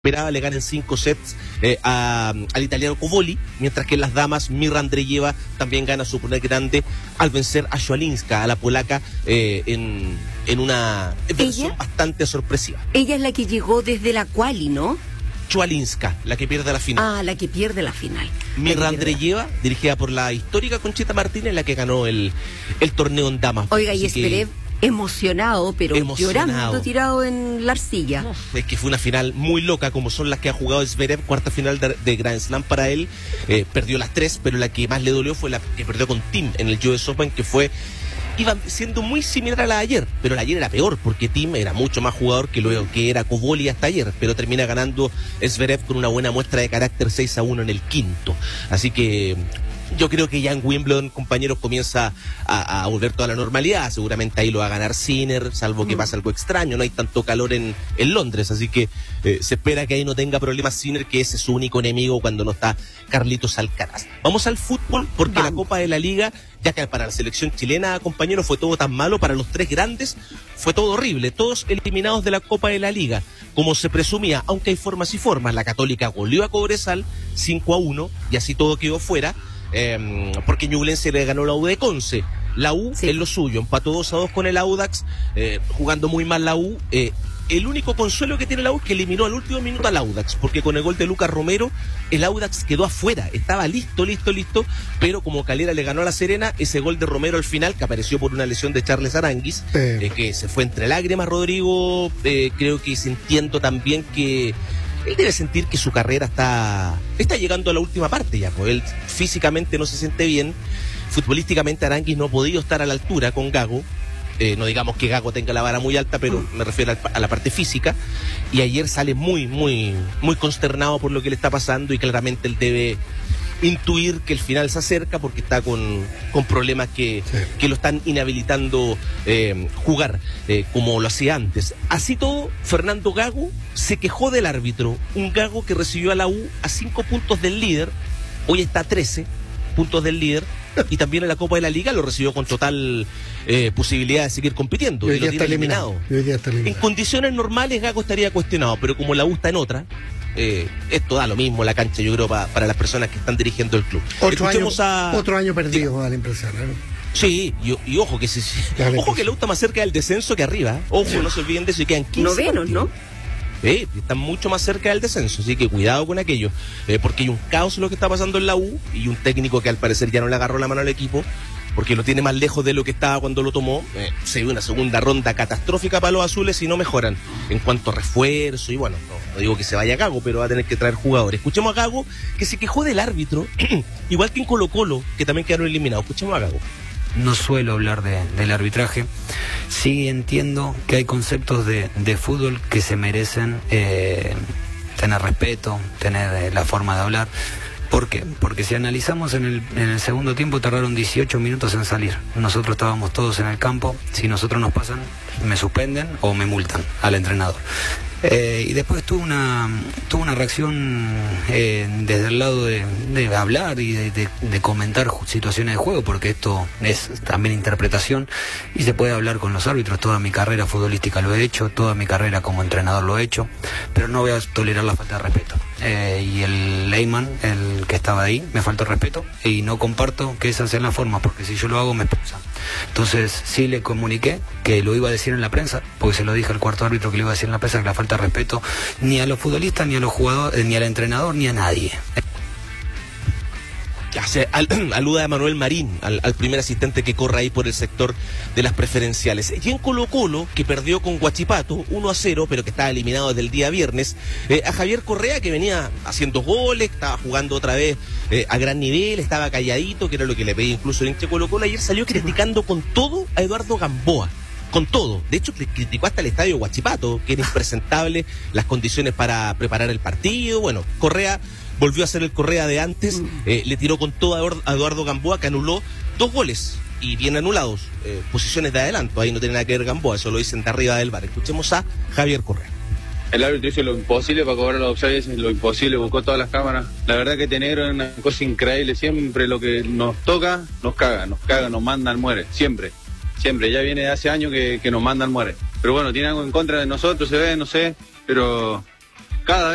le ganan 5 sets al italiano Covoli, mientras que en las damas Mirra Andreeva también gana su primer grande al vencer a Świalinska, a la polaca, en una versión bastante sorpresiva. Ella es la que llegó desde la quali, ¿no? Świalinska, la que pierde la final. Ah, la que pierde la final. Mirra Andreeva, dirigida por la histórica Conchita Martínez, la que ganó el torneo en damas. Oiga, y Zverev emocionado, pero llorando, tirado en la arcilla. Es que fue una final muy loca, como son las que ha jugado Zverev, cuarta final de Grand Slam para él. Perdió las 3, pero la que más le dolió fue la que perdió con Thiem en el US Open, que iba siendo muy similar a la de ayer, pero la de ayer era peor, porque Thiem era mucho más jugador que luego que era Covoli hasta ayer, pero termina ganando Zverev con una buena muestra de carácter 6-1 en el quinto. Así que yo creo que ya en Wimbledon, compañeros, comienza a volver toda la normalidad. Seguramente ahí lo va a ganar Sinner, salvo que pase algo extraño. No hay tanto calor en Londres, así que se espera que ahí no tenga problemas Sinner, que ese es su único enemigo cuando no está Carlitos Alcaraz. Vamos al fútbol, porque la Copa de la Liga, ya que para la selección chilena, compañeros, fue todo tan malo, para los tres grandes fue todo horrible, todos eliminados de la Copa de la Liga, como se presumía, aunque hay formas y formas. La Católica goleó a Cobresal 5-1 y así todo quedó fuera. Porque Ñublense le ganó la U de Conce. La U es lo suyo, empató 2-2 con el Audax, jugando muy mal la U. El único consuelo que tiene la U es que eliminó al último minuto al Audax, porque con el gol de Lucas Romero el Audax quedó afuera, estaba listo, pero como Calera le ganó a La Serena, ese gol de Romero al final, que apareció por una lesión de Charles Aranguis, que se fue entre lágrimas, Rodrigo, creo que sintiendo también que él debe sentir que su carrera está llegando a la última parte ya, pues él físicamente no se siente bien, futbolísticamente Aranguis no ha podido estar a la altura con Gago, no digamos que Gago tenga la vara muy alta, pero me refiero a la parte física, y ayer sale muy consternado por lo que le está pasando, y claramente él debe intuir que el final se acerca, porque está con problemas que lo están inhabilitando jugar como lo hacía antes. Así todo, Fernando Gago se quejó del árbitro, un Gago que recibió a la U a 5 puntos del líder, hoy está a 13 puntos del líder, y también en la Copa de la Liga lo recibió con total posibilidad de seguir compitiendo, y lo tiene eliminado. En condiciones normales Gago estaría cuestionado, pero como la U está en otra, esto da lo mismo la cancha, yo creo, para las personas que están dirigiendo el club. Otro año perdido, da la impresión, ¿no? Sí, y ojo que ojo que la U está más cerca del descenso que arriba. Ojo, no se olviden de eso, y quedan 15 novenos, ¿no? Están mucho más cerca del descenso, así que cuidado con aquello, porque hay un caos lo que está pasando en la U, y un técnico que al parecer ya no le agarró la mano al equipo, porque lo tiene más lejos de lo que estaba cuando lo tomó. Se ve una segunda ronda catastrófica para los azules si no mejoran en cuanto a refuerzo, y bueno, no digo que se vaya a Gago, pero va a tener que traer jugadores. Escuchemos a Gago, que se quejó del árbitro, igual que en Colo-Colo, que también quedaron eliminados. Escuchemos a Gago. No suelo hablar del arbitraje. Sí entiendo que hay conceptos de fútbol que se merecen tener respeto, tener la forma de hablar. ¿Por qué? Porque si analizamos en el segundo tiempo, tardaron 18 minutos en salir. Nosotros estábamos todos en el campo. Si nosotros nos pasan, me suspenden o me multan al entrenador. Y después tuvo una reacción desde el lado de hablar y de comentar situaciones de juego, porque esto es también interpretación y se puede hablar con los árbitros. Toda mi carrera futbolística lo he hecho, toda mi carrera como entrenador lo he hecho, pero no voy a tolerar la falta de respeto. Y el Leyman, el que estaba ahí, me faltó respeto y no comparto que esas sean las formas, porque si yo lo hago me expulsan. Entonces sí le comuniqué que lo iba a decir en la prensa, porque se lo dije al cuarto árbitro que le iba a decir en la prensa, que la falta de respeto ni a los futbolistas, ni a los jugadores, ni al entrenador, ni a nadie. Aluda a Manuel Marín, al primer asistente que corre ahí por el sector de las preferenciales. Y en Colo-Colo, que perdió con Huachipato 1-0, pero que estaba eliminado desde el día viernes, a Javier Correa, que venía haciendo goles, estaba jugando otra vez a gran nivel, estaba calladito, que era lo que le pedía incluso el hincha de Colo-Colo. Ayer salió criticando con todo a Eduardo Gamboa. Con todo. De hecho, criticó hasta el estadio Huachipato, que era impresentable las condiciones para preparar el partido. Bueno, Correa volvió a ser el Correa de antes, le tiró con todo a Eduardo Gamboa, que anuló 2 goles y bien anulados, posiciones de adelanto. Ahí no tiene nada que ver Gamboa, eso lo dicen de arriba del bar. Escuchemos a Javier Correa. El árbitro hizo lo imposible para cobrar los offsides, lo imposible, buscó todas las cámaras. La verdad que Tenegro es una cosa increíble, siempre lo que nos toca, nos caga, nos mandan, muere, siempre, ya viene de hace años que nos mandan, muere. Pero bueno, tiene algo en contra de nosotros, se ve, no sé, pero cada